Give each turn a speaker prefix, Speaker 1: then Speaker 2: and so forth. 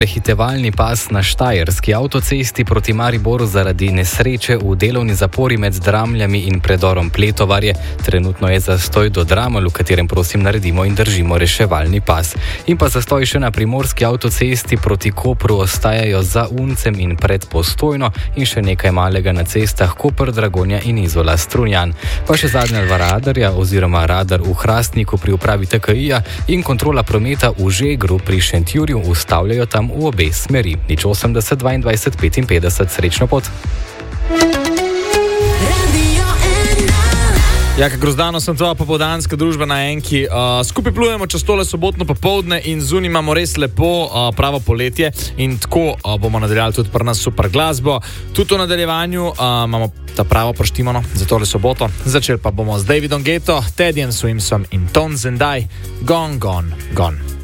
Speaker 1: Prehitevalni pas na Štajerski avtocesti proti Mariboru zaradi nesreče v delovni zapori med Dramljami in predorom Pletovarje. Trenutno je zastoj do Dramelj, v katerem prosim naredimo in držimo reševalni pas. In pa zastoj še na Primorski avtocesti proti Kopru ostajajo za Uncem in pred Postojno in še nekaj malega na cestah Koper, Dragonja in Izola Strunjan. Pa še zadnja dva radarja oziroma radar v Hrastniku pri upravi TKI-ja in kontrola prometa v Žegru pri Šentjurju ustavljajo tam v obe smeri. 80 22 55, srečno pot.
Speaker 2: Jaka Grozdano, sem tvoja popoldanska družba na Enki. Skupaj plujemo čez tole sobotno popoldne in zunaj imamo res lepo pravo poletje in tako bomo nadaljali tudi pri nas super glasbo. Tudi v nadaljevanju imamo ta pravo praštimano za tole soboto. Začeli pa bomo z Davidom Guetto, Teddyjem Swimsom in Tones and I, Gone, Gone, Gone.